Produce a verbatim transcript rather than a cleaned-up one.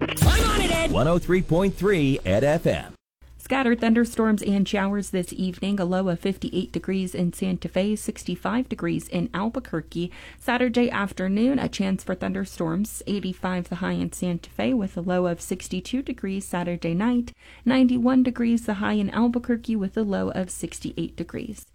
I'm on it, Ed. one oh three point three Ed F M. Scattered thunderstorms and showers this evening, a low of fifty-eight degrees in Santa Fe, sixty-five degrees in Albuquerque. Saturday afternoon, a chance for thunderstorms, eighty-five the high in Santa Fe with a low of sixty-two degrees Saturday night, ninety-one degrees the high in Albuquerque with a low of sixty-eight degrees.